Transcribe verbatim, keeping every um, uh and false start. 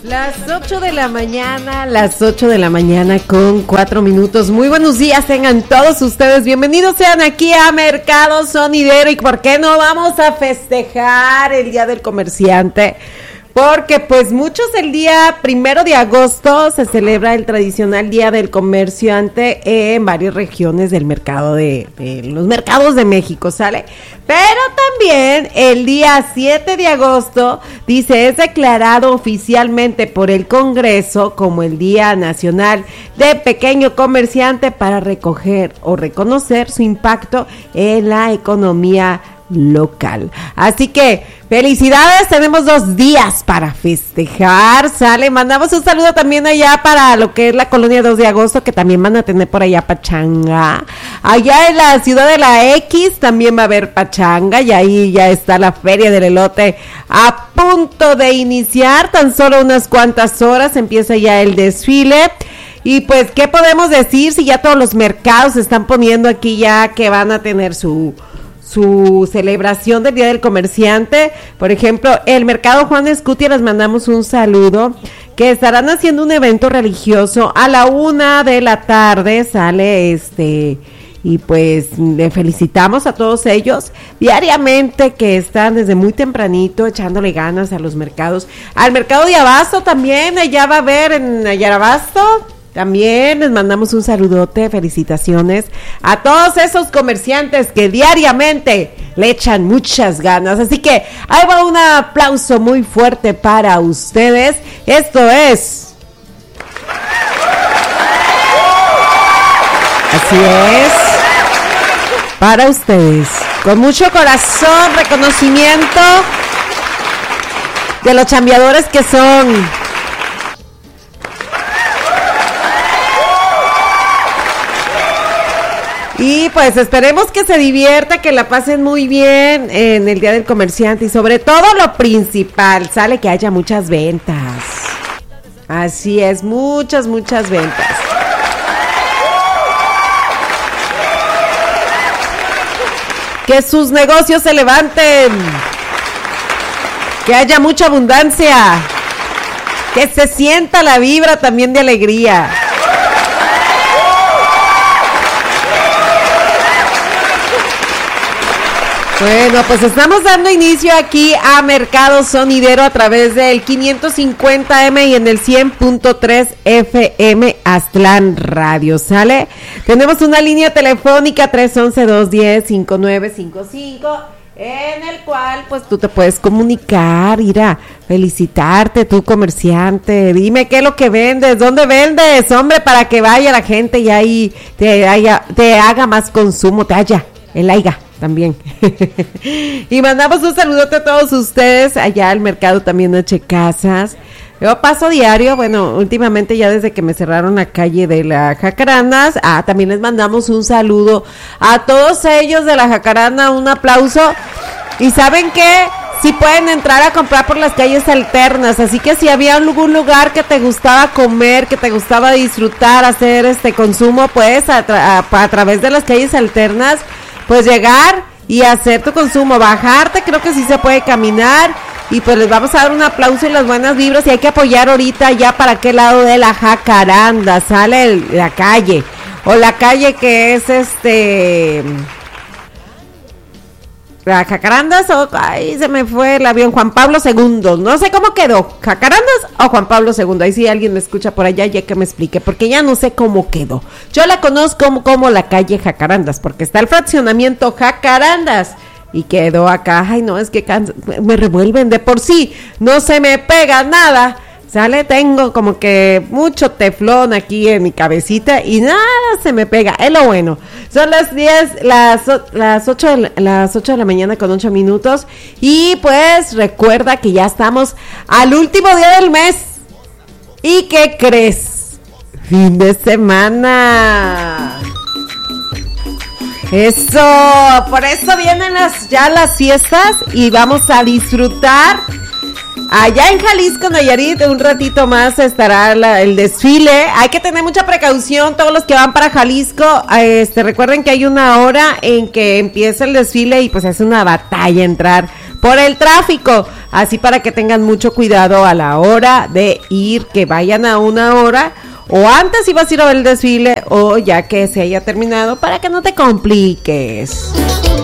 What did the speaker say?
Las ocho de la mañana, las ocho de la mañana con cuatro minutos. Muy buenos días, tengan todos ustedes. Bienvenidos sean aquí a Mercado Sonidero. ¿Y por qué no vamos a festejar el Día del Comerciante? Porque pues muchos el día primero de agosto se celebra el tradicional Día del Comerciante en varias regiones del mercado de, de los mercados de México, ¿sale? Pero también el día siete de agosto, dice, es declarado oficialmente por el Congreso como el Día Nacional de Pequeño Comerciante para recoger o reconocer su impacto en la economía local. Así que felicidades, tenemos dos días para festejar, sale, mandamos un saludo también allá para lo que es la colonia dos de agosto, que también van a tener por allá pachanga, allá en la ciudad de la X también va a haber pachanga, y ahí ya está la feria del elote a punto de iniciar, tan solo unas cuantas horas empieza ya el desfile. Y pues, ¿qué podemos decir si ya todos los mercados se están poniendo aquí ya que van a tener su su celebración del Día del Comerciante? Por ejemplo, el Mercado Juan Escutia, les mandamos un saludo, que estarán haciendo un evento religioso a la una de la tarde, sale este, y pues le felicitamos a todos ellos diariamente que están desde muy tempranito echándole ganas a los mercados. Al Mercado de Abasto también, allá va a haber en Ayarabasto. También les mandamos un saludote, felicitaciones a todos esos comerciantes que diariamente le echan muchas ganas. Así que ahí va un aplauso muy fuerte para ustedes. Esto es... Así es. Para ustedes. Con mucho corazón, reconocimiento de los chambeadores que son... Y pues esperemos que se divierta, que la pasen muy bien en el Día del Comerciante y sobre todo lo principal, sale que haya muchas ventas. Así es, muchas, muchas ventas. Que sus negocios se levanten. Que haya mucha abundancia. Que se sienta la vibra también de alegría. Bueno, pues estamos dando inicio aquí a Mercado Sonidero a través del quinientos cincuenta eme y en el cien punto tres efe eme Aztlán Radio, ¿sale? Tenemos una línea telefónica tres once, dos diez, cinco nueve cinco cinco, en el cual pues tú te puedes comunicar, ir a felicitarte, tú comerciante, dime qué es lo que vendes, dónde vendes, hombre, para que vaya la gente y ahí te, haya, te haga más consumo, te haya, el haya. También. Y mandamos un saludote a todos ustedes allá al mercado también H Casas. Yo paso diario, bueno, últimamente ya desde que me cerraron la calle de la Jacarandas, ah, también les mandamos un saludo a todos ellos de la Jacaranda, un aplauso. Y ¿saben qué? Sí pueden entrar a comprar por las calles alternas, así que si había algún lugar que te gustaba comer, que te gustaba disfrutar, hacer este consumo, pues a, tra- a, a través de las calles alternas, pues llegar y hacer tu consumo, bajarte, creo que sí se puede caminar, y pues les vamos a dar un aplauso y las buenas vibras, y hay que apoyar ahorita ya para aquel lado de la Jacaranda, sale el, la calle, o la calle que es este... La Jacarandas, o ahí se me fue el avión, Juan Pablo segundo, no sé cómo quedó, Jacarandas o Juan Pablo segundo, ahí sí alguien me escucha por allá ya que me explique, porque ya no sé cómo quedó. Yo la conozco como, como la calle Jacarandas, porque está el fraccionamiento Jacarandas, y quedó acá, ay no, es que can- me revuelven de por sí, no se me pega nada, sale, tengo como que mucho teflón aquí en mi cabecita y nada se me pega, es lo bueno. Son las diez, las, las ocho de la, las ocho de la mañana con ocho minutos y pues recuerda que ya estamos al último día del mes. ¿Y qué crees? Fin de semana. Eso, por eso vienen las ya las fiestas y vamos a disfrutar. Allá en Jalisco, Nayarit, un ratito más estará la, el desfile. Hay que tener mucha precaución todos los que van para Jalisco. Este, recuerden que hay una hora en que empieza el desfile y pues es una batalla entrar por el tráfico. así para que tengan mucho cuidado a la hora de ir, que vayan a una hora, o antes si vas a ir a ver el desfile, o ya que se haya terminado, para que no te compliques.